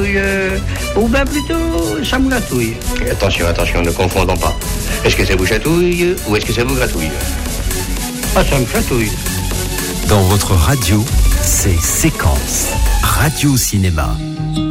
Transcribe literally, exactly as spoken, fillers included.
chatouille, euh, ou bien plutôt ça me gratouille. Et attention, attention, ne confondons pas. Est-ce que ça vous chatouille ou est-ce que ça vous gratouille? Ah, ça me chatouille. Dans votre radio, c'est Séquence Radio Cinéma.